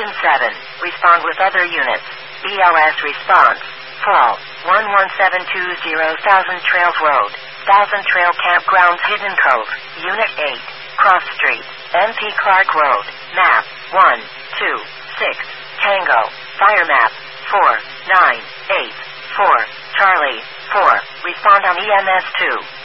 Engine 7, respond with other units. BLS response. Fall, 11720 Thousand Trails Road, Thousand Trail Campgrounds Hidden Cove, Unit 8, Cross Street, MP Clark Road, map, 126, Tango, fire map, 4984, Charlie, 4, respond on EMS 2.